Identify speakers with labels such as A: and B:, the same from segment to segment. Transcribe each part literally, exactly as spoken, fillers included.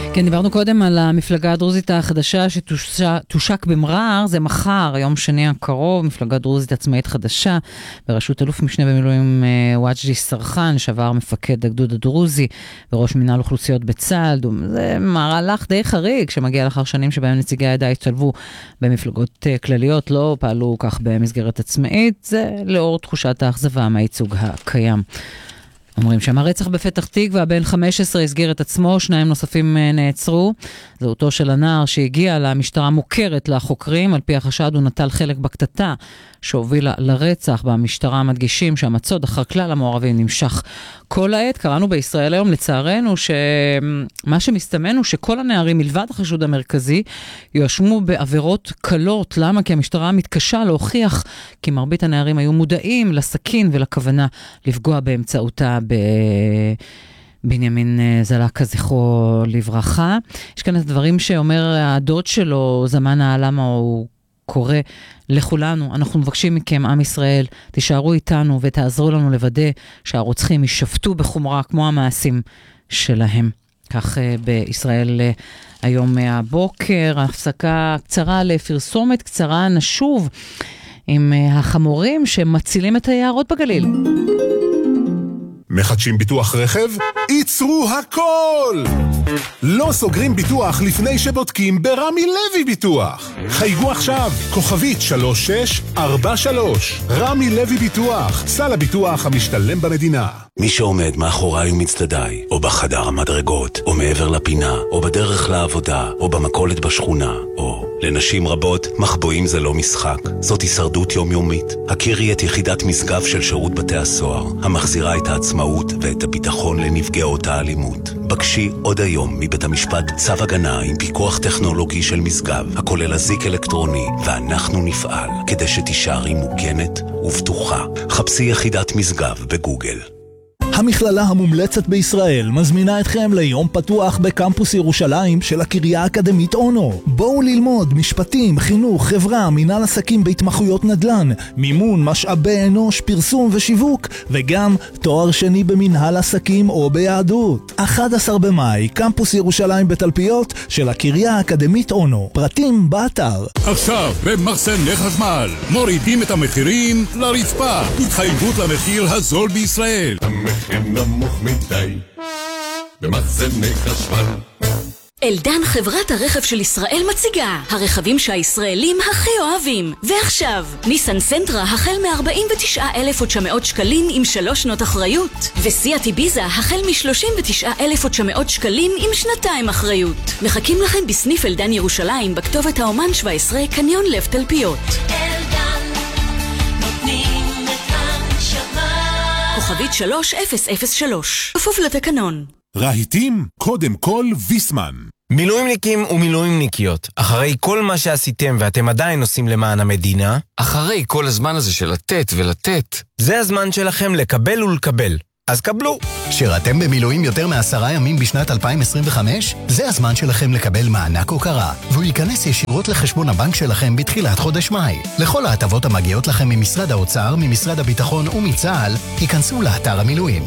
A: כן, דיברנו קודם על המפלגה הדרוזית החדשה שתושק במרר, זה מחר, היום שני הקרוב, מפלגה דרוזית עצמאית חדשה, בראשות אלוף משנה במילואים וואג'י סרחן, שעבר מפקד הגדוד הדרוזי, וראש מנהל אוכלוסיות בצה"ל. זה מהלך די חריג, שמגיע לאחר שנים שבהם נציגי העדה השתלבו במפלגות כלליות, לא פעלו כך במסגרת עצמאית, זה לאור תחושת האכזבה מהייצוג הקיים. אומרים שהרצח בפתח תקווה, בן חמש עשרה הסגיר את עצמו, שניים נוספים נעצרו. זהותו של הנער שהגיע למשטרה מוכרת לחוקרים, על פי החשד הוא נטל חלק בקטטה שהובילה לרצח. במשטרה מדגישים שהמצוד אחר כלל המעורבים נמשך כל העת. קראנו בישראל היום לצערנו שמה שמסתמן הוא שכל הנערים מלבד החשוד המרכזי יואשמו בעבירות קלות. למה? כי המשטרה מתקשה להוכיח כי מרבית הנערים היו מודעים לסכין ולכוונה לפגוע באמצעותה בבנימין זלקה זכרו לברכה. יש כאן את הדברים שאומר הדוד שלו, זמן העלמה, הוא קורא לכולנו, אנחנו מבקשים מכם, עם ישראל, תישארו איתנו ותעזרו לנו לוודא שהרוצחים יישפטו בחומרה כמו המעשים שלהם. כך בישראל היום מהבוקר, הפסקה קצרה לפרסומת קצרה, נשוב עם החמורים שמצילים את היערות בגליל.
B: מחדשים ביטוח רכב? ייצרו הכל! לא סוגרים ביטוח לפני שבודקים ברמי לוי ביטוח. חייגו עכשיו, כוכבית שלוש שש ארבע שלוש. רמי לוי ביטוח, סל הביטוח המשתלם במדינה.
C: מי שעומד מאחוריי ומצדדיי, או בחדר המדרגות, או מעבר לפינה, או בדרך לעבודה, או במכולת בשכונה, או לנשים רבות, מחבואים זה לא משחק. זאת הישרדות יומיומית. הכירי את יחידת משגב של שירות בתי הסוהר, המחזירה את העצמאות ואת הביטחון לנפגעות האלימות. בקשי עוד היום מבית המשפט צו הגנה עם פיקוח טכנולוגי של משגב, הכולל אזיק אלקטרוני, ואנחנו נפעל כדי שתישארי מוגנת ובטוחה. חפשי יחידת משגב בגוגל.
D: המכללה המומלצת בישראל מזמינה אתכם ליום פתוח בקמפוס ירושלים של הקריה האקדמית אונו. בואו ללמוד משפטים, חינוך, חברה, מנהל עסקים בהתמחויות נדל"ן, מימון, משאבי אנוש, פרסום ושיווק, וגם תואר שני במנהל עסקים או ביהדות. אחד עשר במאי, קמפוס ירושלים בתלפיות של הקריה האקדמית אונו. פרטים באתר.
E: עכשיו במחסני חשמל מורידים את המחירים לרצפה. התחייבות למחיר הזול בישראל.
F: המחיר נמוך מדי במחסני חשמל.
G: אלדן, חברת הרכב של ישראל, מציגה הרכבים שהישראלים הכי אוהבים. ועכשיו, ניסן סנטרה החל מ-ארבעים ותשעה אלף ותשע מאות שקלים עם שלוש שנות אחריות, וסיאט איביזה החל מ-שלושים ותשעה אלף ותשע מאות שקלים עם שנתיים אחריות. מחכים לכם בסניף אלדן ירושלים בכתובת האומן שבע עשרה קניון לב תלפיות.
H: אלדן, נותנים את הנשמה.
G: כוכבית שלוש אפס אפס שלוש, כפוף לתקנון.
B: רהיטים, קודם כל ויסמן.
I: מילואימניקים ומילואימניקיות, אחרי כל מה שעשיתם ואתם עדיין עושים למען המדינה,
J: אחרי כל הזמן הזה של לתת ולתת,
I: זה הזמן שלכם לקבל ולקבל. אז קבלו.
K: שירתם במילואים יותר מעשרה ימים בשנת אלפיים עשרים וחמש? זה הזמן שלכם לקבל מענק הוקרה, והוא ייכנס ישירות לחשבון הבנק שלכם בתחילת חודש מאי. לכל ההטבות המגיעות לכם ממשרד האוצר, ממשרד הביטחון ומצה"ל, ייכנסו לאתר המילואים.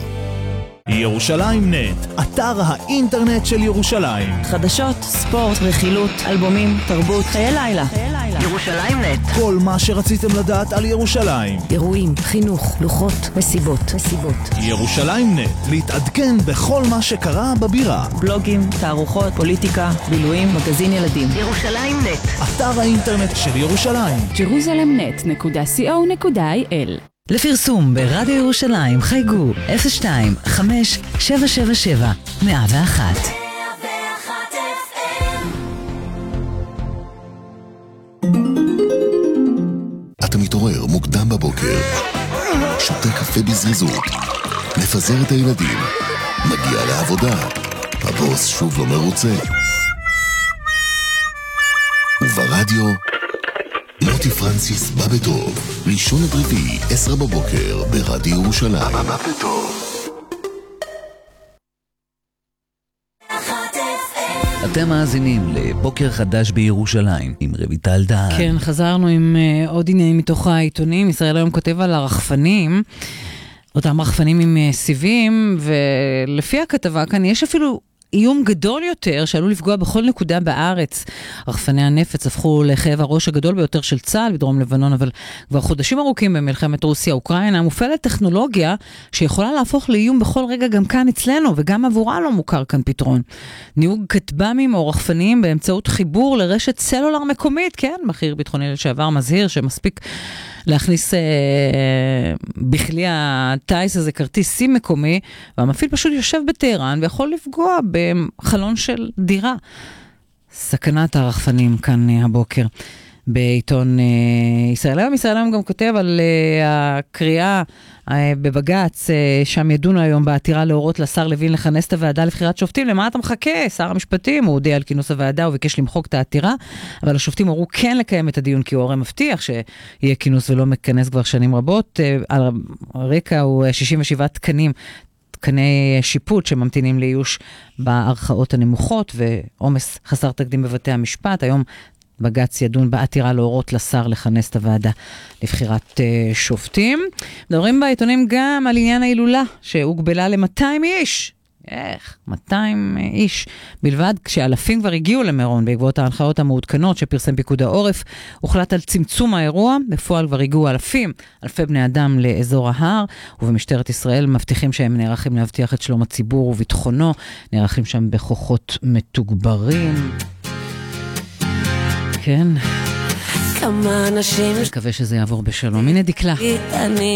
D: ירושלים נט, אתר האינטרנט של ירושלים.
L: חדשות, ספורט, רכילות, אלבומים, תרבות, חיי לילה. ירושלים נט.
D: כל מה שרציתם לדעת על ירושלים.
L: אירועים, חינוך, לוחות, מסיבות. מסיבות.
D: ירושלים נט, להתעדכן בכל מה שקרה בבירה.
L: בלוגים, תערוכות, פוליטיקה, בילויים, מגזין ילדים. ירושלים נט.
D: אתר האינטרנט של ירושלים.
M: ג'רוזלם נט נקודה סי או נקודה איי אל.
A: לפרסום ברדיו ירושלים חייגו אפס שתיים חמש שבע שבע שבע מאה ואחת.
N: אתה מתעורר מוקדם בבוקר, שותה קפה בזריזות, מפזר את הילדים, מגיע לעבודה, הבוס שוב לא מרוצה, וברדיו מוטי פרנסיס בא בטוב, ראשון עד רביעי, עשר בבוקר, ברדיו ירושלים. בא בטוב.
O: אתם מאזינים לבוקר חדש בירושלים עם רויטל דהן.
A: כן, חזרנו עם uh, עוד עניינים מתוך העיתונים. ישראל היום כותב על הרחפנים, אותם רחפנים עם uh, סיבים, ולפי הכתבה כאן יש אפילו איום גדול יותר שעלול לפגוע בכל נקודה בארץ. רחפני הנפץ הפכו לכאב הראש הגדול ביותר של צה"ל בדרום לבנון, אבל כבר חודשים ארוכים במלחמת רוסיה-אוקראינה מופעלת טכנולוגיה שיכולה להפוך לאיום בכל רגע גם כאן אצלנו, וגם עבורה לא מוכר כאן פתרון. ניהוג כטב"מים או רחפניים באמצעות חיבור לרשת סלולר מקומית, כן, בכיר ביטחוני לשעבר מזהיר שמספיק להכניס אה, בכלי הטייס הזה כרטיס סים מקומי, והמפעיל פשוט יושב בטהרן ויכול לפגוע בחלון של דירה. סכנת הרחפנים כאן אה, הבוקר. בעיתון אה, ישראל היום. ישראל היום גם כותב על אה, הקריאה אה, בבגץ, אה, שם ידונו היום בעתירה להורות לשר לוין לכנס את הוועדה לבחירת שופטים. למה אתה מחכה? שר המשפטים, הוא הודיע על כינוס הוועדה, הוא ביקש למחוק את העתירה, אבל השופטים הורו כן לקיים את הדיון, כי הוא הרי מבטיח שיהיה כינוס ולא מכנס כבר שנים רבות. אה, על הרקע הוא שישים ושבעה תקנים, תקני שיפוט שממתינים לאיוש בערכאות הנמוכות, ועומס חסר תקדים בבתי המשפט. היום בג"ץ ידון בעתירה להורות לשר לכנס את הוועדה לבחירת uh, שופטים. מדברים בעיתונים גם על עניין ההילולה שהוגבלה ל-מאתיים איש. איך? מאתיים איש בלבד, כשאלפים כבר הגיעו למירון בעקבות ההנחיות המעודכנות שפרסם פיקוד העורף. הוחלט על צמצום האירוע, בפועל כבר הגיעו אלפים, אלפי בני אדם לאזור ההר, ובמשטרת ישראל מבטיחים שהם נערכים להבטיח את שלום הציבור וביטחונו, נערכים שם בכוחות מתוגברים. כן. כמה אנשים... מקווה שזה יעבור בשלום. הנה דקלה.